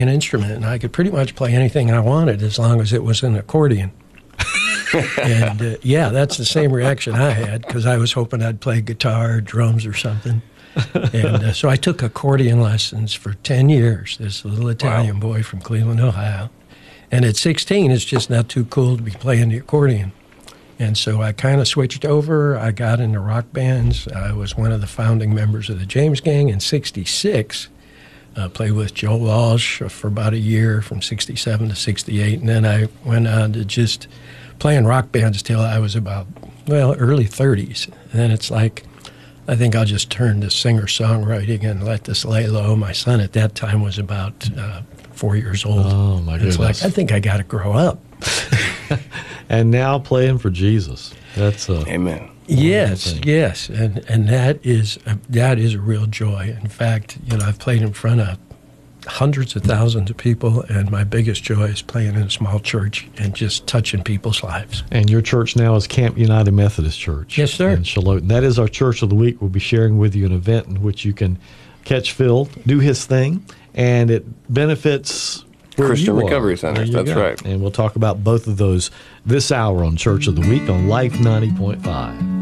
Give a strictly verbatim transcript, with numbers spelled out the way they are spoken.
an instrument, and I could pretty much play anything I wanted as long as it was an accordion. and uh, yeah, that's the same reaction I had, because I was hoping I'd play guitar, drums, or something. And uh, so I took accordion lessons for ten years, this little Italian wow. boy from Cleveland, Ohio. And at sixteen, it's just not too cool to be playing the accordion. And so I kind of switched over. I got into rock bands. I was one of the founding members of the James Gang in sixty-six. Uh, played with Joe Walsh for about a year, from sixty-seven to sixty-eight. And then I went on to just playing rock bands till I was about, well, early thirties. And then it's like, I think I'll just turn to singer-songwriting and let this lay low. My son at that time was about uh, four years old. Oh, my goodness. It's like, I think I got to grow up. And now playing for Jesus. That's a Amen. Yes, yes, and and that is a, that is a real joy. In fact, you know, I've played in front of hundreds of thousands of people, and my biggest joy is playing in a small church and just touching people's lives. And your church now is Camp United Methodist Church. Yes, sir. In Charlotte. And that is our Church of the Week. We'll be sharing with you an event in which you can catch Phil, do his thing, and it benefits Christian Recovery Center. That's go. right. And we'll talk about both of those this hour on Church of the Week on Life ninety point five.